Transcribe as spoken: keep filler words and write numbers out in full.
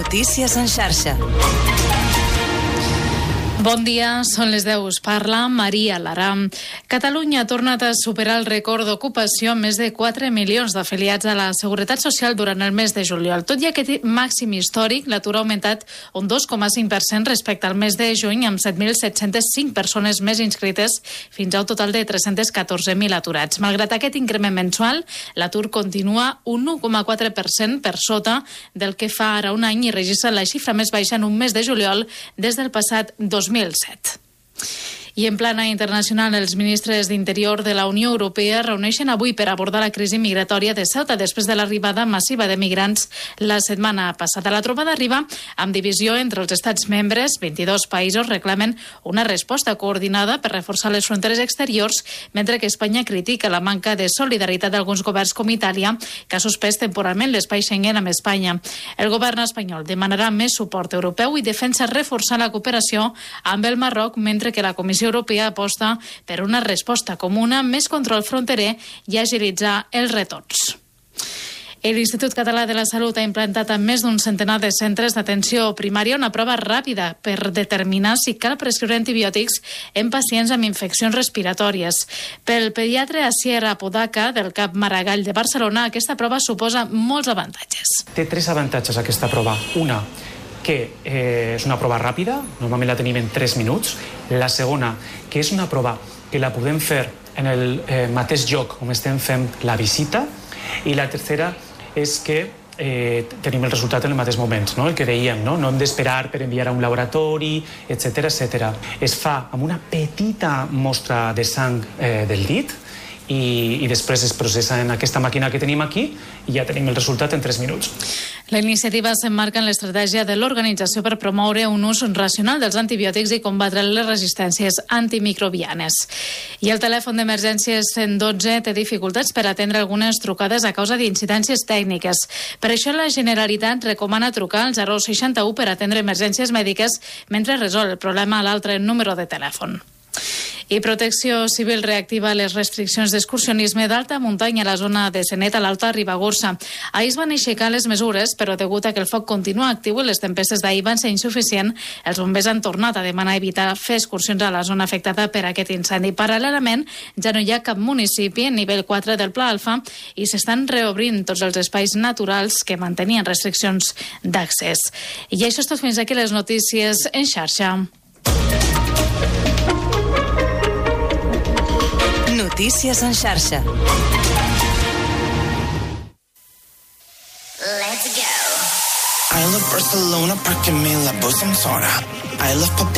Notícies en xarxa. Bon dia, són les deu. Us parla Maria Lara. Catalunya ha tornat a superar el rècord d'ocupació amb més de quatre milions d'afiliats a la Seguretat Social durant el mes de juliol. Tot i aquest màxim històric, l'atur ha augmentat un dos coma cinc per cent respecte al mes de juny, amb set mil set-cents cinc persones més inscrites, fins a un total de tres-cents catorze mil aturats. Malgrat aquest increment mensual, l'atur continua un u coma quatre per cent per sota del que fa ara un any i registra la xifra més baixa en un mes de juliol des del passat dos mil set. I en plana internacional, els ministres d'Interior de la Unió Europea reuneixen avui per abordar la crisi migratòria de Ceuta després de l'arribada massiva de migrants la setmana passada. La trobada arriba amb divisió entre els estats membres. vint-i-dos països reclamen una resposta coordinada per reforçar les fronteres exteriors, mentre que Espanya critica la manca de solidaritat d'alguns governs com Itàlia, que ha suspès temporalment l'espai Schengen amb Espanya. El govern espanyol demanarà més suport europeu i defensa reforçar la cooperació amb el Marroc, mentre que la Comissió Europea aposta per una resposta comuna, més control fronterer i agilitzar els retorns. L'Institut Català de la Salut ha implantat en més d'un centenar de centres d'atenció primària una prova ràpida per determinar si cal prescriure antibiòtics en pacients amb infeccions respiratòries. Pel pediatre Asier Apodaca, del CAP Maragall de Barcelona, aquesta prova suposa molts avantatges. Té tres avantatges aquesta prova. Una, que eh, és una prova ràpida, normalment la tenim en tres minuts. La segona, que és una prova que la podem fer en el eh, mateix lloc on estem fent la visita. I la tercera és que eh, tenim el resultat en el mateix moment, no? El que dèiem, no? No hem d'esperar per enviar a un laboratori, etcètera, etcètera. Es fa amb una petita mostra de sang eh, del dit, i, i després es processa en aquesta màquina que tenim aquí i ja tenim el resultat en tres minuts. La iniciativa s'emmarca en l'estratègia de l'organització per promoure un ús racional dels antibiòtics i combatre les resistències antimicrobianes. I el telèfon d'emergències cent dotze té dificultats per atendre algunes trucades a causa d'incidències tècniques. Per això la Generalitat recomana trucar al zero seixanta u per atendre emergències mèdiques mentre resol el problema a l'altre número de telèfon. I Protecció Civil reactiva les restriccions d'excursionisme d'alta muntanya a la zona de Senet a l'Alta Ribagorça. Ahir es van aixecar les mesures, però degut a que el foc continua actiu i les tempestes d'ahir van ser insuficients, els bombers han tornat a demanar evitar fer excursions a la zona afectada per aquest incendi. Paral·lelament, ja no hi ha cap municipi en nivell quatre del Pla Alfa i s'estan reobrint tots els espais naturals que mantenien restriccions d'accés. I això és tot, fins aquí les notícies en xarxa. Notícies en xarxa. Let's go. I love Barcelona porque me la voz en zona. I love